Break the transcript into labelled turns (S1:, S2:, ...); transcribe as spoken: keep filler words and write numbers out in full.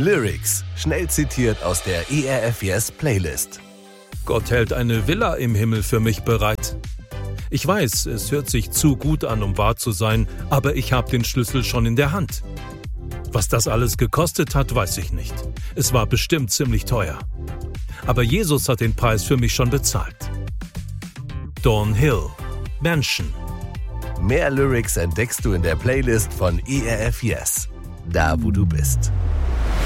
S1: Lyrics, schnell zitiert aus der E R F Yes Playlist.
S2: Gott hält eine Villa im Himmel für mich bereit. Ich weiß, es hört sich zu gut an, um wahr zu sein, aber ich habe den Schlüssel schon in der Hand. Was das alles gekostet hat, weiß ich nicht. Es war bestimmt ziemlich teuer. Aber Jesus hat den Preis für mich schon bezahlt. Dawn Hill, Mansion.
S1: Mehr Lyrics entdeckst du in der Playlist von E R F Yes, da wo du bist.